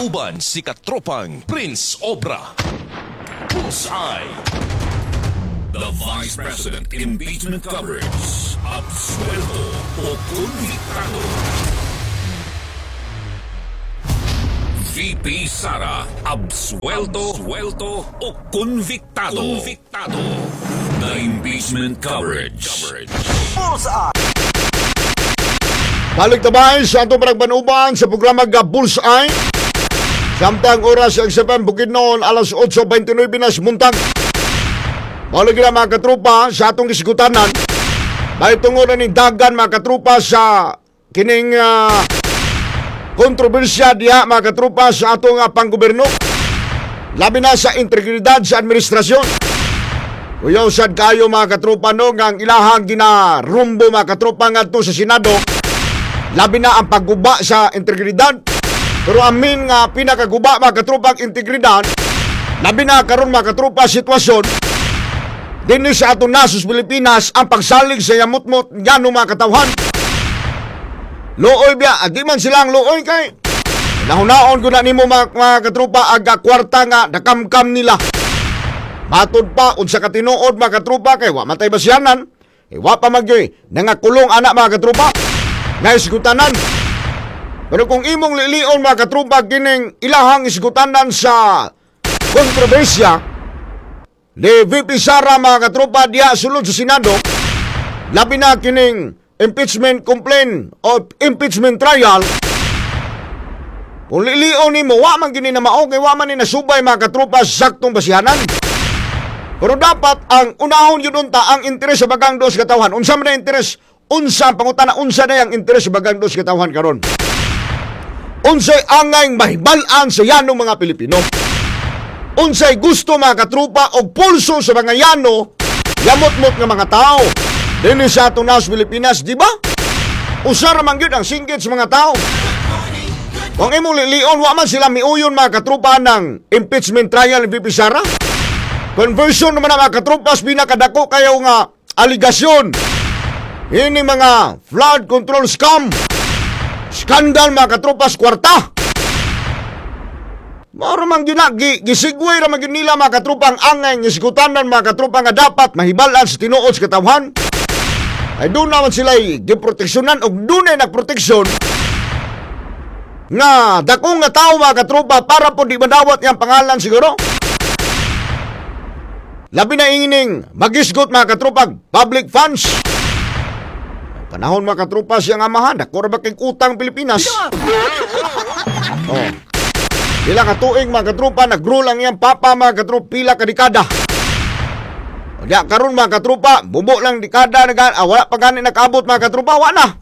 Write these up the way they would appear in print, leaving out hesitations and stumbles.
Kauban si katropang Prince Obra. Bullseye. The Vice President impeachment coverage. Absuelto o konbiktado. VP Sara, absuelto o konbiktado. The impeachment coverage. Balik tabay sa atong panagbanuban sa programa Bullseye. Samtang oras ang Sepan Bukidnon, alas 8:29 na muntag. Balik na mga katrupa sa atong isigutanan. Dahil tungunan ng dagan mga katrupa sa kining kontrobersya diha mga katrupa sa atong panggoberno. Labi na sa integridad sa administrasyon. Kuyaw sad kayo mga katrupa no, ang ilahang ginarumbo mga katrupa ngadto sa Senado. Labi na ang pagguba sa integridad. Pero amin nga pinakaguba mga katrupa ang integridad. Labi na karon mga katrupa sitwasyon dinhi sa atong nasos Pilipinas ang pagsalig sa yamot-mot ngano mga katawhan. Looy biya, di man silang looy kay nahunaon ko na nimo mga katrupa aga kwarta nga nakamkam nila. Matod pa unsa ka tinuod mga katrupa kay wa matay basyanan. Wa pa magyoy nangakulong anak mga katrupa. Nga isgutanan. Pero kung imong lilion mga katrupa kining ilahang isgutanan sa kontrobersya ni VP Sara mga katrupa diya sulod sa Senado, labi na kining impeachment complaint o impeachment trial, kung lilion ni mo wa man gini na mao kay wa man ni nasubay mga katrupa sa saktong basyanan. Pero dapat ang unahon yun unta ang interes sa bagang dos katawhan. Unsa man na interes? Unsa ang pangutana, unsa na yung interes sa bagang dos katawhan karon? Unsay angay mahibalan sa yanong mga Pilipino? Unsay gusto mga katrupa o pulso sa mga yano, yamot-mot nga mga tao dinhi sa atong nas Pilipinas, di ba? Usar man gyud ang singgit sa mga tao. Kung imong lilion, wa man sila miuyon mga katrupa ng impeachment trial ni VP Sara. Conversion naman ang mga katrupas pinakadako kayo nga aligasyon. Ini mga flood control scam. Skandal mga katrupas kwarta. Maro man gyud gisigway ra man gyud nila mga katrupa ang angay nga sigutanan mga katrupa nga dapat mahibalan sa tinuod sa katawhan. Ay doon naman sila giproteksyonan og dunay nagproteksyon nga dakong nga tao mga katrupa para po di madawat yang pangalan siguro. Labi na ining magisgot mga katrupa public funds. Panahon mga katrupa siyang amahan, dako ra ba kay utang Pilipinas? Oh. Pila ka tuig mga katrupa, nag-grow lang yan papa mga katrupa, pila ka dekada. Diya karon mga katrupa, bubo lang dekada, wala pa gani nakabot mga katrupa, wala na.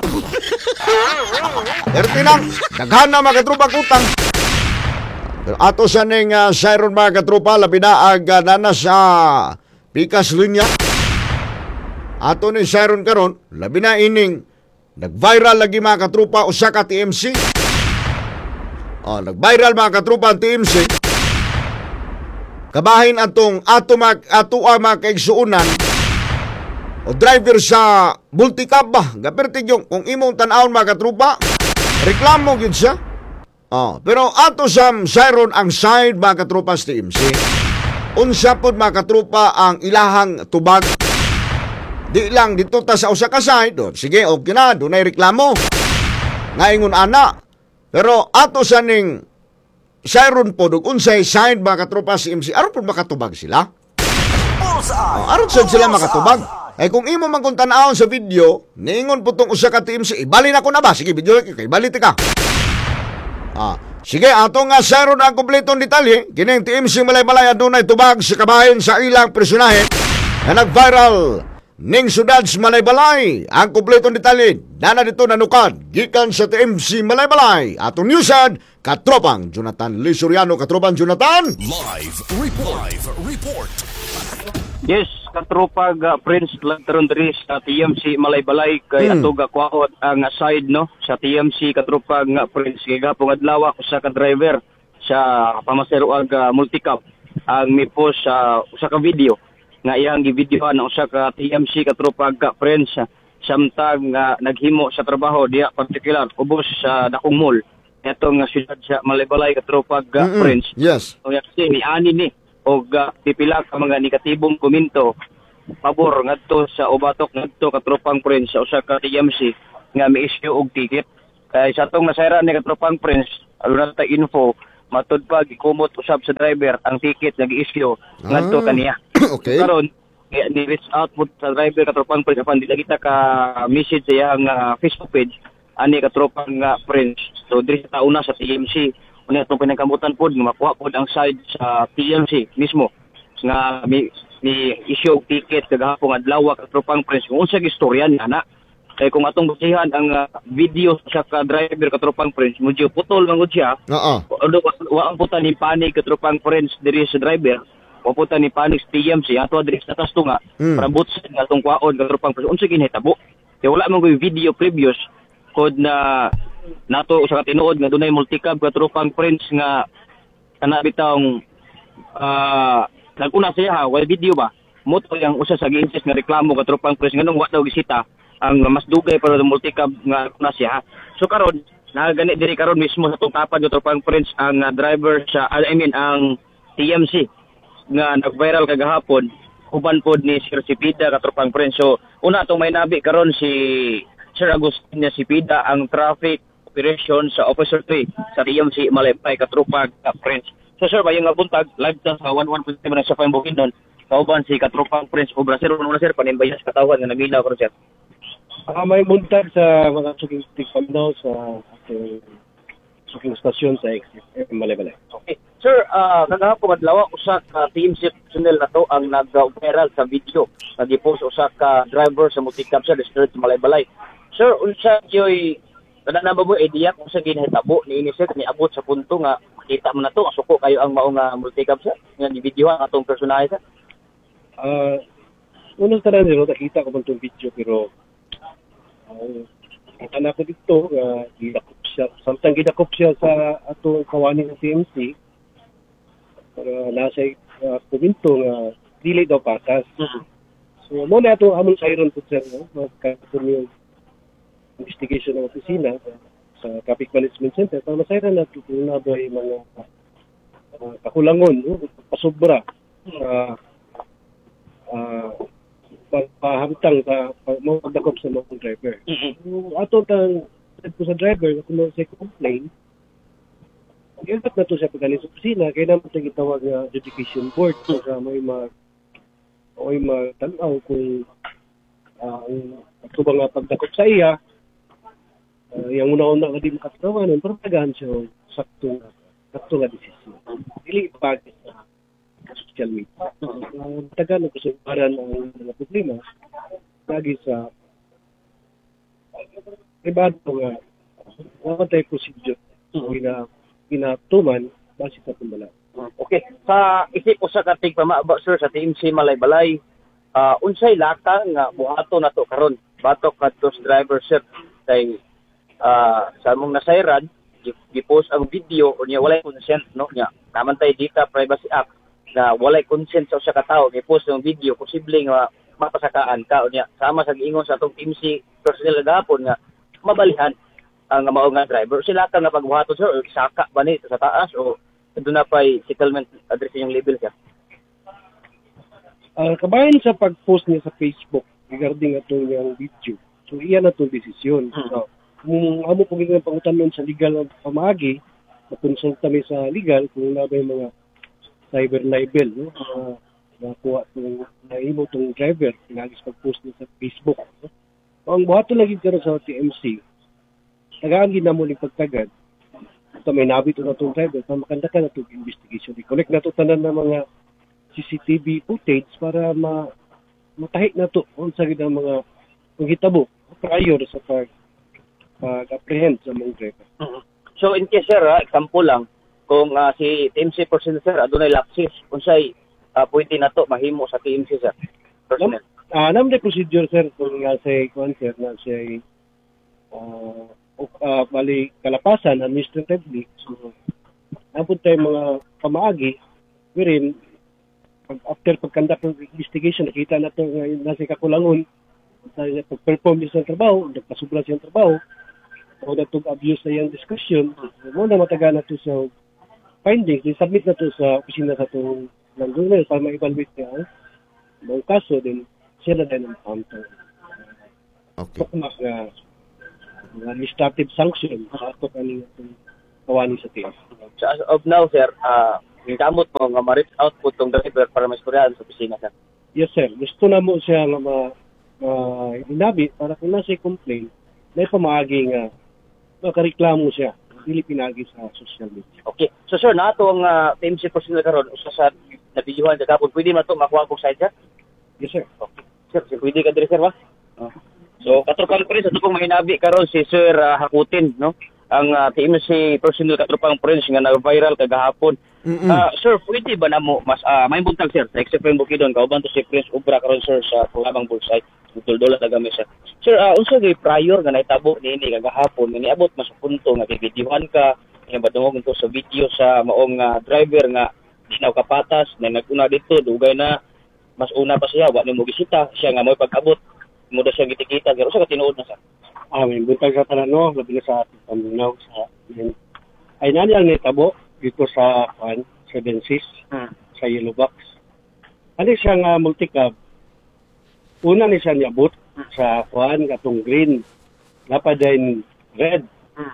Pero tinang, daghan na mga katrupa utang. Pero ato sa ning Siron mga katrupa, labi na ag nana sa pikas linya. Ato ni Siron karon, labi na ining nag-viral lagi mga katrupa usa ka TMC. Nag-viral mga katrupa ang TMC. Kabahin atong ato mga kaigsuunan o driver sa multicab ba. Gapertig yung kung imong tan-awon mga katrupa, reklamo gyud siya. Pero ato sa Siron ang side mga katrupa sa TMC. Unsa pod mga katrupa ang ilahang tubag. Di lang dito ta sa usa ka side. Sige, okay na, dunay reklamo. Ngaingon ana. Pero ato sa ning Siron po dug unsay side mga katropa sa MC, aron po makatubag sila. Aron sad sila makatubag. Ay kung imo man kung tan-awon sa video, niingon po tong usa ka TMC, ibali na ko na ba? Sige, video kay ibali ka. Sige, ato nga Siron ang kompletong detalye. Kining TMC Malay-Balay adunay tubag sa kabahin sa ilang personahe na nag-viral ning sudad sa Malay-Balay. Ang kompletong detalye na dito nanukad gikan sa TMC Malay-Balay. Atong newsad katropang Jonathan Lisuriano. Katropang Jonathan, Live report. Yes, katropag Prince Lantaron diri sa TMC Malay-Balay kay atog kwaot ang side no sa TMC katropag Prince kay gapong adlaw ko sa ka driver sa pamasero ag multicab ang mipos sa usa ka video nga iyang givideohan ang usa ka TMC katropag Prince samtang naghimo sa trabaho diya particular ubos sa dakong mall itong siyudad sa Malaybalay katropag Prince. Yes. So kasi ni ani ni og pipila ka mga negatibong komento pabor ngadto sa ubatok ngadto katropang Prince sa usa ka TMC nga mi-issue og ticket. Kay sa atong nasayran ni katropang Prince, aluna ta info matud pa gikumot usab sa driver ang ticket nga gi-issue ngadto kaniya. Okay. Karon ni-reach out po sa driver katropang Prince apan dili kita ka message sa iyang Facebook page ani katropang Prince. So diri sa tauna sa TMC unya itong pinangkamutan po nga makuha po ang side sa TMC mismo nga ni issue og ticket kagahapon adlaw katropang Prince kung unsa gistoryan ana kay kung atong basihan ang video sa ka driver katropang Prince medyo putol man gud siya. Wa ang puta ni panig katropang Prince diri sa driver wa puta ni panig sa TMC ato diri sa taas tunga para butsin nga atong kwaon katropang Prince unsa ginhitabo kay wala man koy video previous kod na nato usa ka tinuod nga dunay multicab katropang Prince nga kana bitawng naguna siya wala video ba moto yang usa sa gi-insist nga reklamo katropang Prince nganong wa daw gisita ang mas dugay para sa multicab nga kuna siya. So karon nagani diri karon mismo sa tungtapan katropang Prince ang driver sa ang TMC nga nag-viral kagahapon uban pod ni Sir Sipida katropang Prince. So una atong may nabi karon si Sir Agustin Sipida ang traffic operation sa Officer 3 sa TMC Malaybalay katropang Prince. So sir, bayang nga buntag, live ta sa 11.7 na sa Pambukinon, kauban si katropang Prince Obra. Sir, una sir, panimbayas katawan nga namilaw ko sir. May buntag sa mga suking tikpamdaw sa ating suking stasyon sa XFM Malaybalay. Okay. Sir, kagahapon adlaw usa ka TMC personnel na to ang nag-viral sa video. Nag-post usa ka driver sa multicab sa district Malaybalay. Sir, unsa yoy kada ba mo idea kung sa ginhitabo ni ini sir ni abot sa punto nga kita man nato suko kayo ang mao nga multicab sir nga ni video ang atong personahe sir. Unang tanan nila nakita ko man tong video pero kita na ko dito gidakop siya samtang gidakop siya sa atong kawani ng TMC para nasa komento nga dili daw patas. So mo na ato among sayron po sir magkatuloy investigation ng opisina sa Traffic Management Center para masayran na kung na ba yung mga kakulangon, pasobra pahamtang sa magdakop sa mga driver. Ato tang sa driver kung sa complain, ilat na to siya pagkalis sa opisina kaya naman itong itawag na adjudication board para may matanaw kung ito ba nga pagdakop sa iya yung una-una nga di makatawanan, pero tagahan siya sakto nga desisyon. Dili bagay sa social media. Tagahan na kusubaran ang mga problema lagi sa privado nga nakatay procedure ginatuman base sa tumala. Okay. Sa isip ko sa katig pamaba sir sa TMC Malaybalay, unsay laka nga buhato na to karon batok kadto sa driver sir kay sa mong nasayran gi-post ang video o niya walay consent no nya naman tay data privacy act na walay consent sa usa ka tawo gi-post ang video posible nga mapasakaan ka o niya sama sa giingon sa atong TMC personnel gahapon nga mabalihan ang mao nga driver sila ka nga pagbuhaton sir saka ba ni sa taas o doon na pa'y settlement address yung label siya. Kabayan sa pag-post niya sa Facebook regarding atong yung video so iyan na itong desisyon. Kung amo po giging pangutanon sa legal ng pamagi, makonsulta kami sa legal kung na ba yung mga cyber libel, no? Nakuha itong naimo itong driver, pinagis pag-post niya sa Facebook. No? Ang buhato lagi karon sa TMC, tagaan ginamuling pagtagad, ito may nabito na itong driver, para makandaka na itong investigation. I-connect na ito tanan ng mga CCTV footage para matahik na ito kung sa ng mga panghitabo prior sa pag-apprehend sa mga driver. So in case sir, example lang, kung si TMC personnel sir, adunay lapses, unsay pwede na to mahimo sa TMC sir? Personnel. Naman na procedure sir, kung nga say, na say, bali kalapasan, administratively, so, napun tayo mga pamaagi, wherein, after pagkandak ng investigation, nakita na ito nasa kakulangon, pag-perform niya sa trabaho, nagpasubla siya ng trabaho, o natong abuse na yung discussion, mo na mataga na to sa findings, submit na to sa opisina sa itong landowner para ma-evaluate niya ang kaso, then sila din ang counter. Okay. Mga administrative sanction sa ato kaning kawani sa TF. So as of now, sir, kamot mo nga ma-reach out po itong driver para ma-istoryahan sa opisina, sir. Yes, sir. Gusto na mo siya nga hinabi para kung nasa complain, may pamaagi nga makareklamo siya. Dili pinagi sa social media. Okay. So sir, na ito ang PMC personnel karon usa sa nabiyuhan sa kapon. Pwede man ito makuha kong side, sir? Yes, sir. Okay. Sir, pwede ka diri, sir, ba? So, katropang prince, ito pong mahinabi karon si Sir Hakutin, no? Ang TMC personnel katropang prince nga nag-viral kagahapon. Sir, pwede ba na mo mas may buntag, sir? Except yung bukidon, kauban to si Prince Obra karon, sir, sa Kulabang Bulsay. Duldola na gamit, sir. Sir, unsa gay prior nga naitabo niini kagahapon, niabot mas punto nga kibidyohan ka, nga badungog nito sa video sa maong driver nga di na kapatas, na naguna dito, dugay na mas una pa siya, wa ni mo gisita, siya nga mo pag-abot, mo da siya gitikita, pero sa katinuod na, sir. May buntag sa tanan, no? Labi na sa ating paminaw sa ay nani ang naitabo dito sa 7-6 sa Yellow Box. Ano siya nga multicab? Una ni siya niabot sa katong green, napadain red.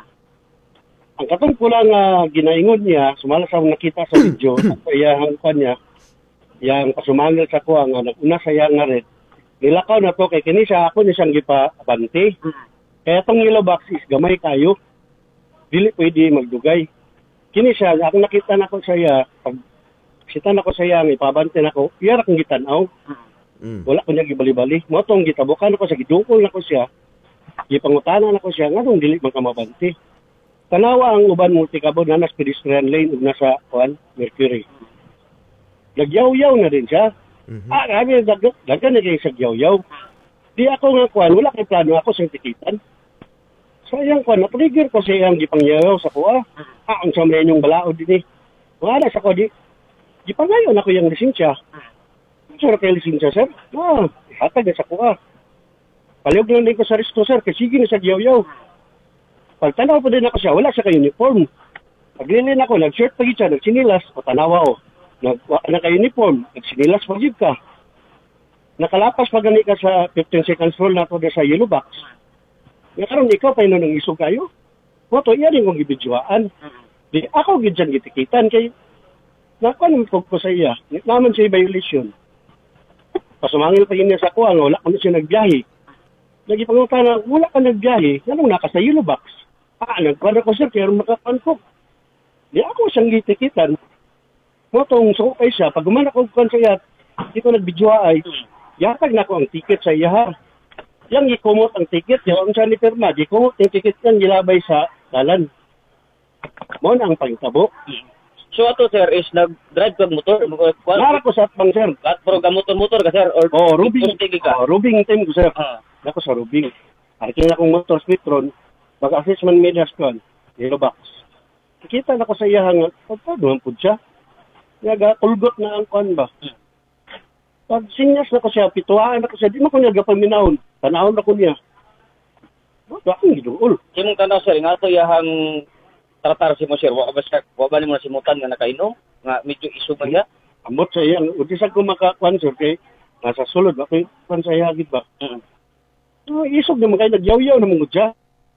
Ang katong pula nga ginaingon niya, sumala sa nakita sa video, iyang niya, yang pasumangil sa kuha nga naguna sa iya nga red, nilakaw na to kay kini siya ako ni siyang gipaabante. Kaya tong Yellow Box is gamay kayo. Dili pwede magdugay. Kini siya, ako nakita na ko sa iya, pag sita na ko sa iya, ipabante na ko, iya akong gitanaw. Wala ko niya gibali-bali. Mo tong gitabukan ako sa gidungkol na ko siya. Gipangutana na ko siya nganong dili man ka mabante. Tanawa ang uban multicab na nas pedestrian lane ug nasa Mercury. Nagyaw-yaw na din siya. Grabe daghan na kay sa yaw-yaw. Di ako nga wala kay plano ako sa tikitan. Sayang na-trigger ko sa iyang gipangyaw sa kuha. Ang sa mga inyong balaod din eh. Wala sa ko di gipangayon ako yung lisensya. Sir, kay lisensya, sir? Hatag na sa kuha. Palihog lang din ko sa resto, sir, kasi sige na sa giyaw-yaw. Pagtanaw pa din ako siya, wala siya ka-uniform. Paglilin ako, nag-shirt pa siya, nagsinilas, o tanawa o. Naka-uniform, nagsinilas pa ka. Nakalapas pa gani ka sa 15 seconds rule na to sa Yellow Box. Karon ikaw pa yun ng isog kayo. Moto, iyan yung kong ibidyoaan. Di ako gidyan gitikitan kay nakuha ko sa iya. Naman siya violation. Pasumangil pa yun niya sa kuha, wala ko na siya nagbiyahe. Nagipangutan na, wala ka nagbiyahe, nanong naka sa Yellow Box. Nagkuha ko sir, kaya makakuan ko. Di ako siyang gitikitan. Motong sukay siya, pag gumanak ko kuhan sa iya, di ko nagbidyoa ay, yatag na ko ang ticket sa iya ha. Yang ikumot ang ticket, yung siya ni Perma, ikumot yung ticket yan, gilabay sa dalan. Mo na ang pangtabo. So ato, sir, is nag-drive kag motor? Nara ko sa atbang, sir. Pero gamotor-motor ka, sir? Or Rubing. Rubing team ko, sir. Ako sa Rubing. Arkin akong motor Spectron, mag-assessment medias ko, Yellow Box. Kikita na ko sa iya nga, pagpaduhan po siya. Kulgot na ang kuhan ba? Pag sinyas na ko siya, pituhaan na ko siya, di mo ko niya gapaminahon. Tanahon na ko niya. Ito akong giduol. Simong tanaw, sir, nga ito yahang tratar si mo, sir. Wa ba mo na simutan nga nakainom? Nga medyo iso ba niya? Amot sa iya. Udisan ko makakuan, sir, kay nasa sulod. Ako yung kuhan sa iya, ba? Isog naman kayo, nagyaw-yaw naman ko siya.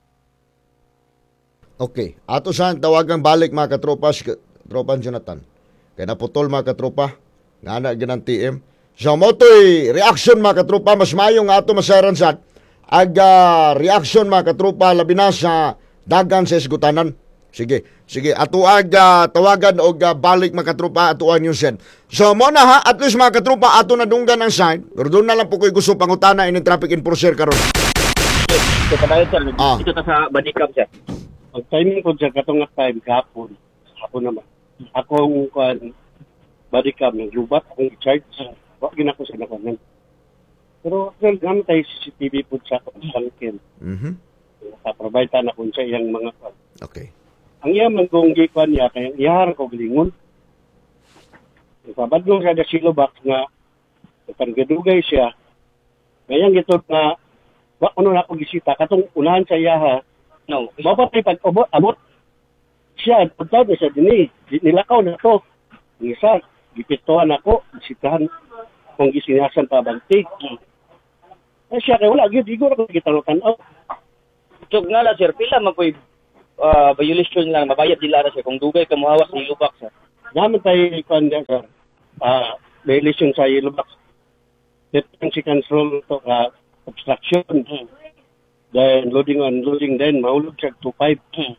Okay. Ato saan tawagang balik mga katropas, Tropan Jonathan. Kaya naputol mga katropa, nga na ginang TM. So mo to'y reaction mga katropa, mas mayong ato masaran sad. Reaction mga katropa, labi na sa dagan sa isgutanan. Sige. Ato tawagan o balik mga katropa, atuan yung send. So mo na ha, at least mga katropa, ato na dunggan ang sign. Pero doon na lang po ko'y gusto pangutana in traffic enforcer karon. Ito pa tayo, sir. Ito ta sa Badicam, sir. Pag timing ko dyan, katong time, kahapon naman. Akong body cam, naglubat, akong i-charge. Wag ginako sa nakanan. Pero well, naman tayo CCTV po sa pangkin. Provide na kung sa iyang mga kwan. Okay. Ang iyang manggunggi kwan niya, kaya iyahar ko bilingon. Ipabadlong sa Yellow Box nga, pagkadugay siya, ngayang ito na, wak ano na ako gisita, katong unahan sa iyaha, No. Mapatay pag-abot. Siya, pagtawad na siya din nilakaw na to. Ang isa, gipitoan ako, sitahan kung gisinasan pa banti. Eh siya, kaya wala, gigo na kung kitang-tanaw. So nga la sir, pila man po'y violation lang, mabayad nila na sir kung dugay ka muhawak sa yellow box sir. Naman tayo ikuan dyan, sir. Violation sa yellow box. Detention control to obstruction. Then loading unloading din, mahulog siya 2.5.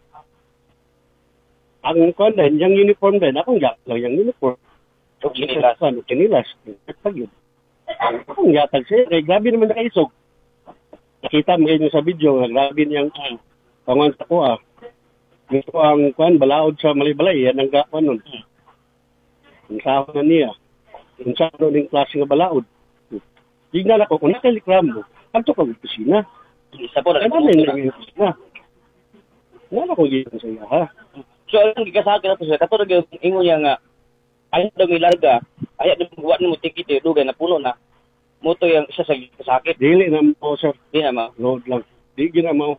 Ang ikuan din, yung uniform din, akong yatag yung uniform. So kinilas. Kinilas. Yatag yun. Akong yatag siya, eh, grabe naman nakaisog. Nakita mo kayo sa video, grabe niyang panguan sa kuha. Ito ang kuan, balaod sa Malay-Balay, yan ang gakuan nun. Ang sahon na niya. Yung sahon ng klase nga balaod. Tignan ako, kung nakalikram mo, kanto ka ng kusina. Isa po na. Ano na yung kusina? Wala ko gawin sa iya, ha? So ang gigasaka na to sir, kato nag ingon niya nga ayaw daw ilarga, ayaw daw magawa mo tikit dugay na puno na. Moto yung isa sa sakit. Dili na mo, sir. Di na ma. Load lang. Di na mo.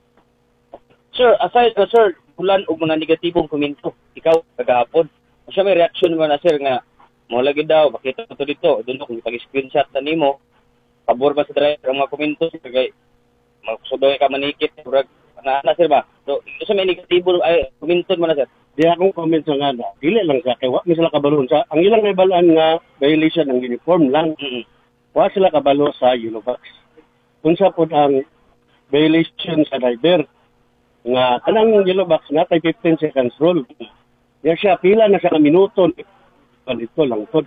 Sir, aside sir, bulan og mga negatibong komento, ikaw kagahapon. Siya may reaction mo na sir nga mo lagi daw bakit to dito, doon ko pag-screenshot na nimo. Pabor ba sa driver ang mga komento kay magsudoy ka manikit murag na sir ba? So, isa may negatibo ay komento mo na sir. Di akong comment sa nga na. Dili lang sa kaya. Wa mi sila kabalon sa. Ang ilang may balaan nga violation ng uniform lang. Wa sila kabalo sa yellow box. Unsa po ang violation sa driver nga kanang yellow box na tay 15 seconds rule. Ya siya pila na sa minuto. Dito lang to.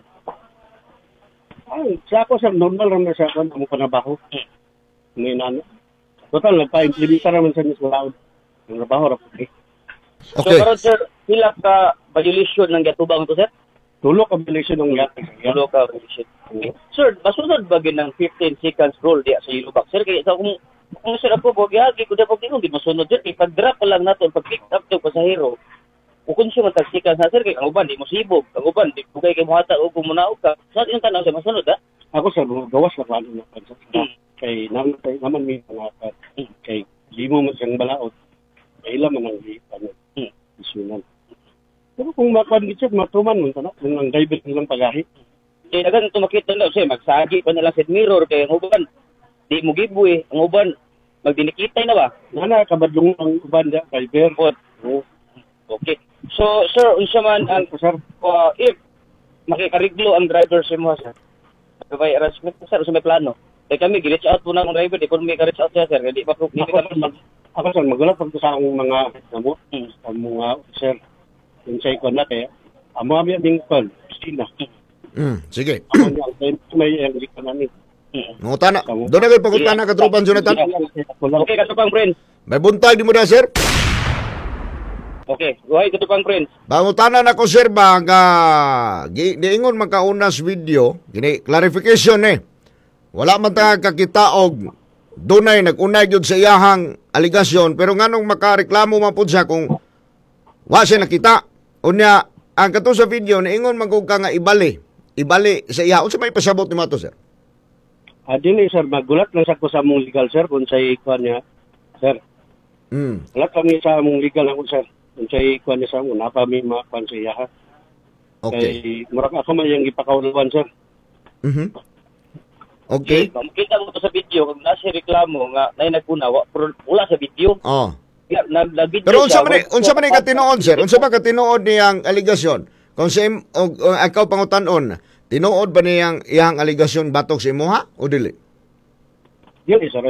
Ay, sa ako sa normal ram na sa ako ang panabaho. May nano. Total nagpa-implementa naman sa mismo. Ang trabaho ra okay. Okay. So karon sir, pila ka violation ng gatubang to sir? Tulo ka violation ng yatag. Tulo ka violation. Sir, masunod ba gyud ng 15 seconds rule diya sa yellow box? Sir, kaya sa kung sir ako po gihagi ko dapat di masunod sir, kay pag-drop pa lang nato pag pick up to pasahero. Kung siya man tagsikan sa sir, kay ang uban di mo sibog, ang uban di bugay kay muhata o kumunaog ka. Sa yung tanaw sa masunod ha? Ako sa gawas na plano na pansa. Kay naman may pangapat. Kay limo man siyang balaod. Kay laman ang ano. Isunan. Pero kung makuan gid siya, matuman mo tanak ng driver nilang pagahi. Kaya nagan tumakita na siya, magsagi pa nila sa mirror kay ang uban. Di mo giveaway, ang uban magdinikitay na ba? Nana kabadlong ang uban da driver. Okay. So sir, unsa man ang sir, if makikariglo ang driver sa mo sir. May arrangement sir, sa may plano. Kaya kami gi-reach out po na ang driver, di po may ka-reach out siya sir, di pa po ako sir, magulat pag sa akong mga namo, ang mga officer. Yung sa ikon na kaya, amo kami aming call, Christina. Sige. Amo niya, may ang ikon namin. Ngutana. Doon na kayo pagutana ka Tropan Jonathan. Okay, katupang friends. May buntag di mo na sir. Okay, guhay katupang friends. Pangutana na ko sir ba nga diingon magkaunas video, gini clarification Wala man ta kakita og dunay nag-unay gyud sa iyahang aligasyon pero nganong makareklamo man pud siya kung wa siya nakita. Unya ang kato sa video niingon man kog ka nga ibali sa iya. Unsa may pasabot ni mato sir? Dili sir, magulat lang sa ko sa mong legal sir kung sa ikon niya. Sir. Wala kami sa mong legal ako sir. Kung sa ikon niya sa mong napami makuan sa iya. Okay. Kay murag ako man yung ipakaulawan sir. Okay. Makita mo to sa video kung nasa reklamo nga nay naguna wala sa video. Pero unsa man ka tinuod sir? Unsa ba ka tinuod niyang aligasyon? Kung sa ikaw pangutan-on, tinuod ba niyang iyang aligasyon batok sa imuha o dili? Dili sir.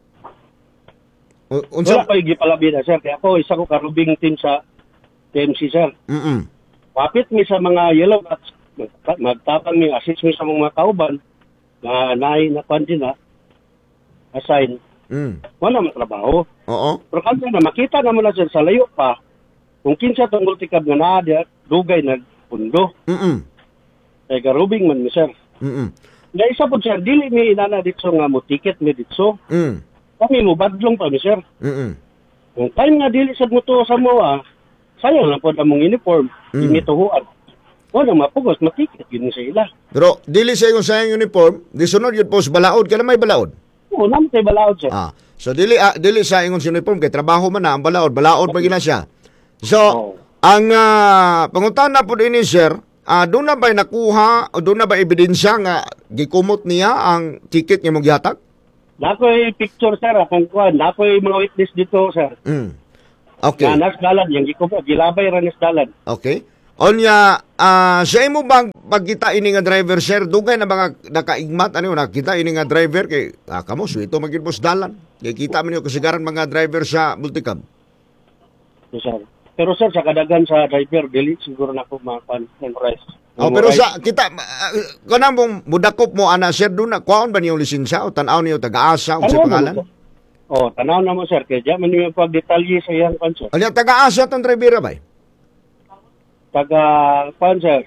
Unsa pa gipalabi na sir? Kaya ako isa ko karubing team sa TMC sir. Wapit mi sa mga yellow bats, magtapang mi assist mi sa mga kauban na naay na kwanti na assign. Wala man trabaho. Oo. Pero kanto na makita na mo na sir sa layo pa kung kinsa tong multicab nga naa dugay na pundo. Kay garubing man mi sir. Na isa po sir, dili mi inana dito nga mo ticket mi dito. Kami mo badlong pa mi sir. Kung time nga dili sa moto sa moa, sayang lang po among uniform, imituhuan. Wala mapugos, matiket yun sa ila. Pero dili sa yung sayang uniform, disunod yun post balaod ka na may balaod. Oo, naman tayo balaod sir. So dili sa ingon sa uniform kay trabaho man na ang balaod pa gina siya. So ang pangutana po ini sir, doon na ba nakuha o doon na ba ebidensya nga gikumot niya ang ticket nga mong gihatag? Nakoy picture sir, akong kuan, nakoy mga witness dito sir. Okay. Na nasdalan yang gilabay ra nasdalan. Okay. Onya, sa imo bang pagkita ini nga driver sir, dugay na ba nakaigmat ano nakita ini nga driver kay kamo suito magin boss dalan. Kay kita man niyo kasigaran mga driver sa multicab. Yes, sir. Pero sir, sa kadagan sa driver, dili siguro na ako memorize. Pero sa kita kanang mong mudakop mo ana sir doon na kuan ba niyo lisensya o tan-aw niyo taga-asa o sa pangalan? Tanaw na mo sir, kaya diyan man yung pagdetalye sa iyang panso. Ano taga-asa tong driver ba? Sir.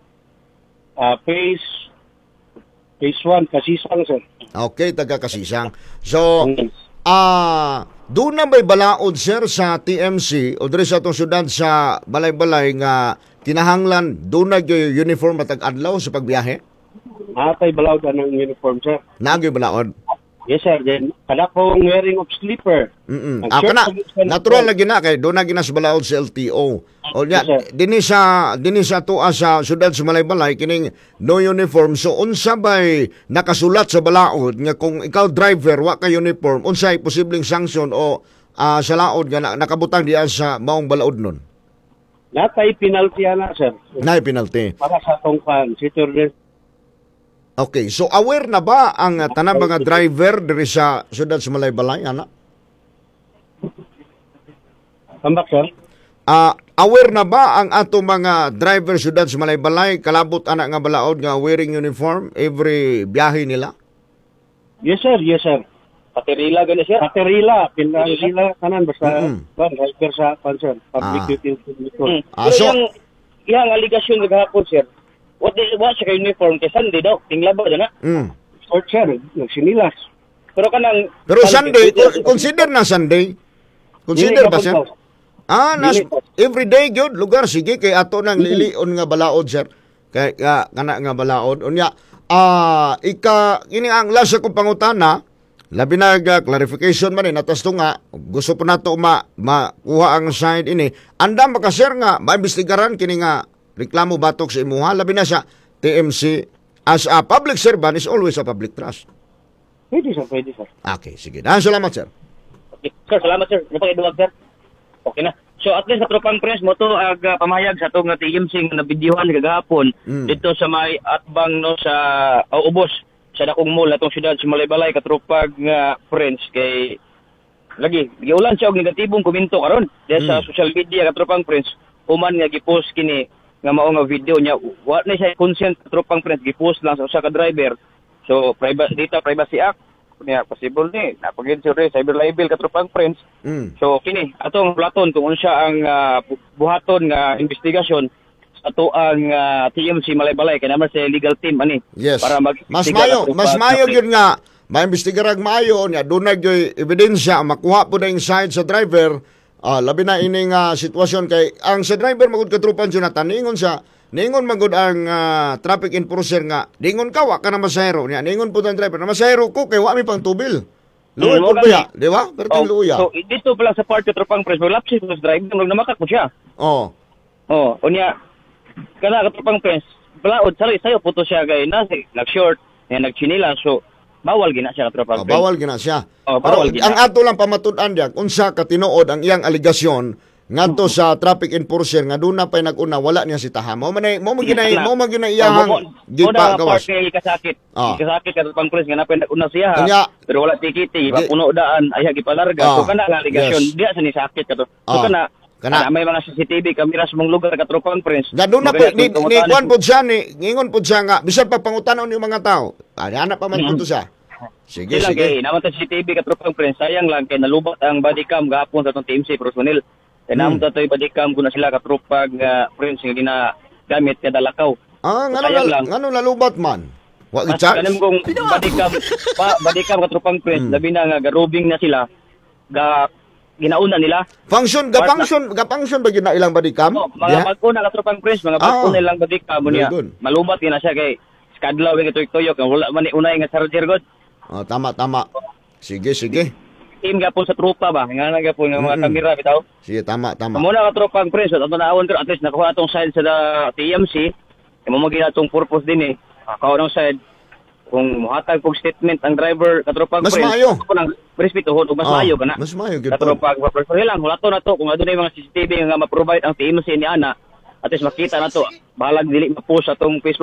Phase 1, Kasisang, sir. Okay, taga Kasisang. So, doon na may balaod, sir, sa TMC o diri sa itong syudad sa balay-balay nga kinahanglan doon na yung uniform matag adlaw sa pagbiyahe? Natay balaod ng uniform, sir. Nagyo balaod? Yes, sir. Then, kada kong wearing of slipper. Natural lagi na kay doon na ginas balaod sa LTO. O niya, dinhi sa tuwa sa syudad sa Malaybalay kining no uniform. So unsa bay nakasulat sa balaod nga kung ikaw driver wa ka uniform, unsay posibleng sanction o sa laod nga nakabutang diya sa maong balaod nun? Natay penalty na, sir. Nay penalty. Para sa tongkan, Okay, so aware na ba ang tanang mga driver diri sa syudad sa Malaybalay, ana? Tambak, sir. Aware na ba ang ato mga driver syudad sa Malaybalay kalabot ana nga balaod nga wearing uniform every biyahe nila? Yes, sir. Yes, sir. Patirila gani siya. Patirila, pinarila kanan basta driver sa concern, public utility. So yang aligasyon gahapon, sir. What siya uniform kay Sunday daw, tinglaba na. Short, sir, nagsinilas. Pero Sunday, consider na Sunday. Consider ba, sir? Everyday gyud lugar sige kay ato nang lilion nga balaod, sir. Kay kana nga balaod unya kini ang lasa kong pangutana labi na clarification man natas to nga gusto pa nato makuha ang side ini andam maka sir nga maimbestigaran kini nga reklamo batok sa imuha labi na sa TMC as a public servant is always a public trust. Pwede, sir. Okay, sige. Salamat, sir. Okay. Sir, salamat, sir. Napakiduwag, sir. Okay na. So, at least sa tropang press mo to pamahayag sa itong TMC na videohan kagahapon dito sa may atbang no sa ubos sa dakong mall atong syudad sa Malaybalay katropag nga friends kay lagi giulan siya og negatibong komento karon diya sa social media katropang friends human nga gipost kini nga mao nga video niya wa na siya consent katropang friends gipost lang sa usa ka driver. So privacy act niya possible ni napagin sir cyber libel katropang friends. So kini atong platon kung unsa ang buhaton nga investigasyon sa ato ang TMC Malaybalay kay naman sa legal team ani para mas mayo gyud nga maimbestigarag maayo nya dunay gyud ebidensya makuha po na yung side sa driver. Labi na ining sitwasyon kay ang sa driver magud katrupan Jonathan ningon magud ang traffic enforcer nga ningon ka wa ka na masahero niya ningon po ang driver na masahero ko kay wa mi pang tubil luoy po ba di ba pero luya so dito pala sa part katropang press lapsi sa driver nang namakak mo siya unya kana katropang press balaod sayo puto siya kay nag short nagchinila so bawal gina siya katropang press bawal gina siya pero ang ato lang pamatud-an diyan unsa ka tinuod ang iyang aligasyon ngadto sa traffic enforcer nga doon na pay nag-una wala niya si taha mo man ginay iyang gipa gawas kasakit katropang press nga napay nag-una siya pero wala tikiti puno daan ay gipalarga so kana nga aligasyon diya sa ni sakit kato so kana may mga CCTV kamera sa mong lugar katropang press nga doon na ni kuan pud siya ni ngingon pud siya nga bisan pa pangutanon yung mga tao ana pa man pud siya. Sige. Naman sa CCTV katropang friends, sayang lang kay nalubat ang bodycam gahapon sa itong TMC personnel. Kaya naman ito yung bodycam kung na sila katropag friends nga ginagamit kada lakaw. Ngano nalubat man? Wa i-charge? Kanang kung bodycam katropang friends, labi na nga garubing na sila, ginauna nila. Function ba gina ilang bodycam? Mga bago na katropang friends, mga bago na ilang bodycam niya. Malubat na siya kay skadlaw yung tuyok-tuyok, wala man unay nga charger god. Tama. Sige. team gapon sa tropa ba, nga na gapon nga mga kamera bitaw. Sige, tama. Muna ka tropang Prince, at naawon ka, at least nakuha atong side sa TMC, mo magina atong purpose din Nakakuha ng side, kung muhatag pong statement ang driver, katropang Mas Prince, maayo. ako nang respeto, mas maayo ka na. Mas maayo, gito. Katropang Prince, lang, hulato na to, kung ano na yung mga CCTV nga ma-provide ang TMC ni Ana, at least makita na to, bahalag dili ma-post atong Facebook